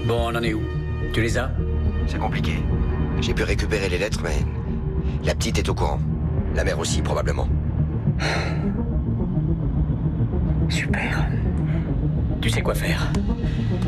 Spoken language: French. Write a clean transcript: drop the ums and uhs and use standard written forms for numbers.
Bon, on en est où? Tu les as? C'est compliqué. J'ai pu récupérer les lettres, mais la petite est au courant. La mère aussi, probablement. Super. Tu sais quoi faire?